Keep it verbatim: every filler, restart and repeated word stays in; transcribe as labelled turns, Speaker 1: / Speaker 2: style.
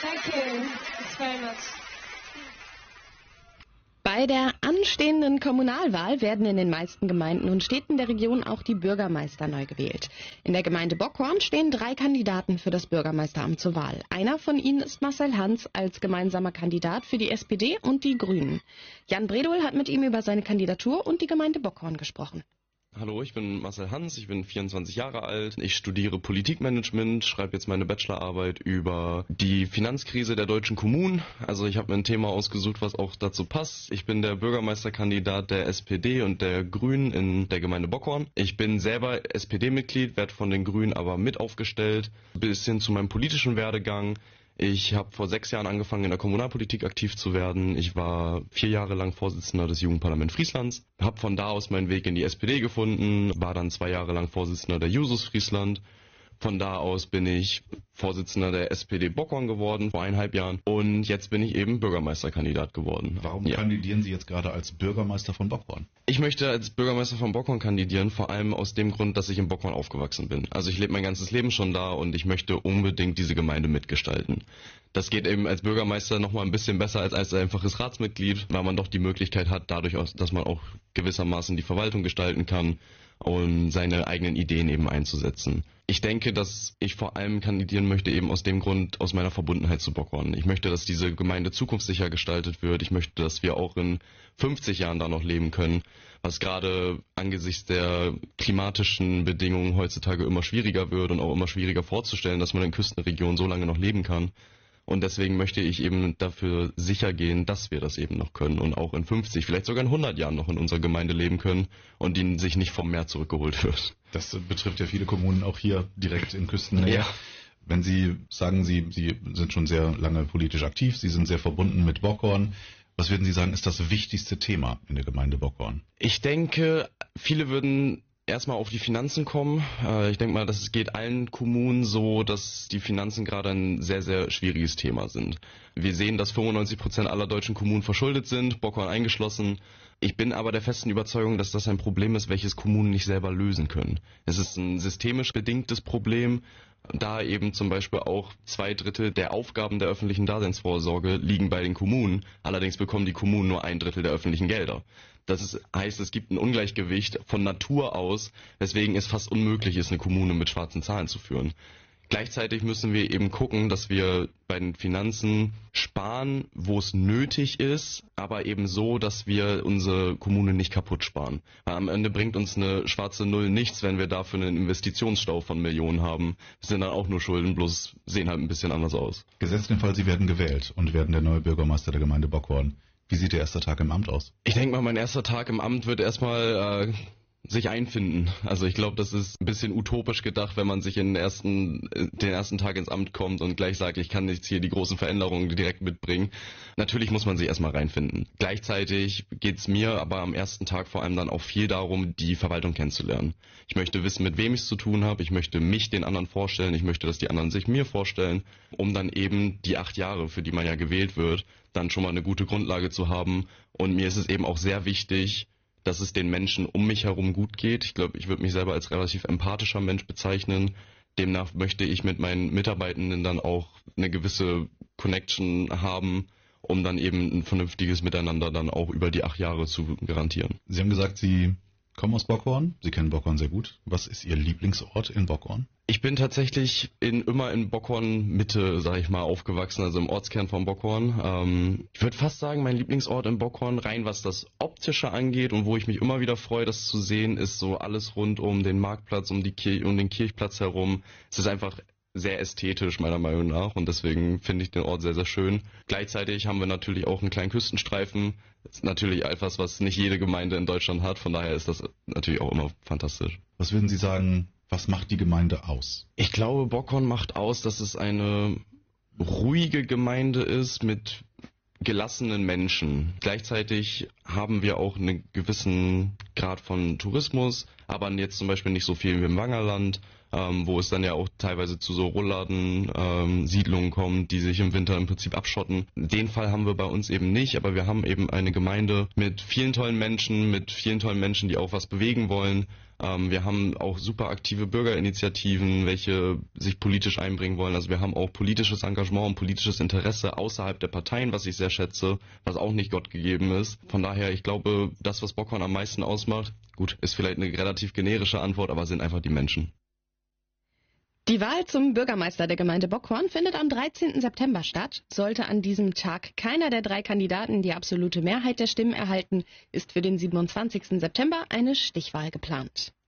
Speaker 1: Thank you. Thanks very much.
Speaker 2: Bei der anstehenden Kommunalwahl werden in den meisten Gemeinden und Städten der Region auch die Bürgermeister neu gewählt. In der Gemeinde Bockhorn stehen drei Kandidaten für das Bürgermeisteramt zur Wahl. Einer von ihnen ist Marcel Hans als gemeinsamer Kandidat für die S P D und die Grünen. Jan Bredow hat mit ihm über seine Kandidatur und die Gemeinde Bockhorn gesprochen.
Speaker 3: Hallo, ich bin Marcel Hans, ich bin vierundzwanzig Jahre alt. Ich studiere Politikmanagement, schreibe jetzt meine Bachelorarbeit über die Finanzkrise der deutschen Kommunen. Also ich habe mir ein Thema ausgesucht, was auch dazu passt. Ich bin der Bürgermeisterkandidat der S P D und der Grünen in der Gemeinde Bockhorn. Ich bin selber S P D-Mitglied, werde von den Grünen aber mit aufgestellt. Bis hin zu meinem politischen Werdegang. Ich habe vor sechs Jahren angefangen, in der Kommunalpolitik aktiv zu werden. Ich war vier Jahre lang Vorsitzender des Jugendparlaments Frieslands, habe von da aus meinen Weg in die S P D gefunden, war dann zwei Jahre lang Vorsitzender der Jusos Friesland. Von da aus bin ich Vorsitzender der S P D Bockhorn geworden, vor eineinhalb Jahren. Und jetzt bin ich eben Bürgermeisterkandidat geworden.
Speaker 4: Warum
Speaker 3: ja.
Speaker 4: kandidieren Sie jetzt gerade als Bürgermeister von Bockhorn?
Speaker 3: Ich möchte als Bürgermeister von Bockhorn kandidieren, vor allem aus dem Grund, dass ich in Bockhorn aufgewachsen bin. Also ich lebe mein ganzes Leben schon da und ich möchte unbedingt diese Gemeinde mitgestalten. Das geht eben als Bürgermeister nochmal ein bisschen besser als als einfaches Ratsmitglied, weil man doch die Möglichkeit hat, dadurch, auch, dass man auch gewissermaßen die Verwaltung gestalten kann und seine eigenen Ideen eben einzusetzen. Ich denke, dass ich vor allem kandidieren möchte eben aus dem Grund, aus meiner Verbundenheit zu Bockhorn. Ich möchte, dass diese Gemeinde zukunftssicher gestaltet wird. Ich möchte, dass wir auch in fünfzig Jahren da noch leben können, was gerade angesichts der klimatischen Bedingungen heutzutage immer schwieriger wird und auch immer schwieriger vorzustellen, dass man in Küstenregionen so lange noch leben kann. Und deswegen möchte ich eben dafür sicher gehen, dass wir das eben noch können und auch in fünfzig, vielleicht sogar in hundert Jahren noch in unserer Gemeinde leben können und die sich nicht vom Meer zurückgeholt wird.
Speaker 4: Das betrifft ja viele Kommunen auch hier direkt in Küstennähe.
Speaker 3: Ja.
Speaker 4: Wenn Sie sagen, Sie, Sie sind schon sehr lange politisch aktiv, Sie sind sehr verbunden mit Bockhorn. Was würden Sie sagen, ist das wichtigste Thema in der Gemeinde Bockhorn?
Speaker 3: Ich denke, viele würden erstmal auf die Finanzen kommen. Ich denke mal, das geht allen Kommunen so, dass die Finanzen gerade ein sehr, sehr schwieriges Thema sind. Wir sehen, dass fünfundneunzig Prozent aller deutschen Kommunen verschuldet sind, Bockhorn eingeschlossen. Ich bin aber der festen Überzeugung, dass das ein Problem ist, welches Kommunen nicht selber lösen können. Es ist ein systemisch bedingtes Problem, da eben zum Beispiel auch zwei Drittel der Aufgaben der öffentlichen Daseinsvorsorge liegen bei den Kommunen. Allerdings bekommen die Kommunen nur ein Drittel der öffentlichen Gelder. Das ist, heißt, es gibt ein Ungleichgewicht von Natur aus, weswegen es fast unmöglich ist, eine Kommune mit schwarzen Zahlen zu führen. Gleichzeitig müssen wir eben gucken, dass wir bei den Finanzen sparen, wo es nötig ist, aber eben so, dass wir unsere Kommune nicht kaputt sparen. Weil am Ende bringt uns eine schwarze Null nichts, wenn wir dafür einen Investitionsstau von Millionen haben. Das sind dann auch nur Schulden, bloß sehen halt ein bisschen anders aus.
Speaker 4: Gesetzt den Fall, Sie werden gewählt und werden der neue Bürgermeister der Gemeinde Bockhorn. Wie sieht Ihr erster Tag im Amt aus?
Speaker 3: Ich denke mal, mein erster Tag im Amt wird erstmal äh, sich einfinden. Also ich glaube, das ist ein bisschen utopisch gedacht, wenn man sich in den ersten, den ersten Tag ins Amt kommt und gleich sagt, ich kann jetzt hier die großen Veränderungen direkt mitbringen. Natürlich muss man sich erstmal reinfinden. Gleichzeitig geht es mir aber am ersten Tag vor allem dann auch viel darum, die Verwaltung kennenzulernen. Ich möchte wissen, mit wem ich es zu tun habe. Ich möchte mich den anderen vorstellen. Ich möchte, dass die anderen sich mir vorstellen, um dann eben die acht Jahre, für die man ja gewählt wird, dann schon mal eine gute Grundlage zu haben. Und mir ist es eben auch sehr wichtig, dass es den Menschen um mich herum gut geht. Ich glaube, ich würde mich selber als relativ empathischer Mensch bezeichnen. Demnach möchte ich mit meinen Mitarbeitenden dann auch eine gewisse Connection haben, um dann eben ein vernünftiges Miteinander dann auch über die acht Jahre zu garantieren.
Speaker 4: Sie haben gesagt, Sie kommen aus Bockhorn. Sie kennen Bockhorn sehr gut. Was ist Ihr Lieblingsort in Bockhorn?
Speaker 3: Ich bin tatsächlich in, immer in Bockhorn Mitte, sage ich mal, aufgewachsen, also im Ortskern von Bockhorn. Ähm, ich würde fast sagen, mein Lieblingsort in Bockhorn, rein was das Optische angeht und wo ich mich immer wieder freue, das zu sehen, ist so alles rund um den Marktplatz, um, die Kir- um den Kirchplatz herum. Es ist einfach sehr ästhetisch meiner Meinung nach und deswegen finde ich den Ort sehr, sehr schön. Gleichzeitig haben wir natürlich auch einen kleinen Küstenstreifen. Das ist natürlich etwas, was nicht jede Gemeinde in Deutschland hat, von daher ist das natürlich auch immer fantastisch.
Speaker 4: Was würden Sie sagen, was macht die Gemeinde aus?
Speaker 3: Ich glaube, Bockhorn macht aus, dass es eine ruhige Gemeinde ist mit gelassenen Menschen. Gleichzeitig haben wir auch einen gewissen Grad von Tourismus, aber jetzt zum Beispiel nicht so viel wie im Wangerland, ähm, wo es dann ja auch teilweise zu so Rollladen, ähm, Siedlungen kommt, die sich im Winter im Prinzip abschotten. Den Fall haben wir bei uns eben nicht, aber wir haben eben eine Gemeinde mit vielen tollen Menschen, mit vielen tollen Menschen, die auch was bewegen wollen. Ähm, wir haben auch super aktive Bürgerinitiativen, welche sich politisch einbringen wollen. Also wir haben auch politisches Engagement und politisches Interesse außerhalb der Parteien, was ich sehr schätze, was auch nicht Gott gegeben ist. Von daher, ich glaube, das, was Bockhorn am meisten ausmacht, gut, ist vielleicht eine relativ generische Antwort, aber sind einfach die Menschen.
Speaker 2: Die Wahl zum Bürgermeister der Gemeinde Bockhorn findet am dreizehnten September statt. Sollte an diesem Tag keiner der drei Kandidaten die absolute Mehrheit der Stimmen erhalten, ist für den siebenundzwanzigsten September eine Stichwahl geplant.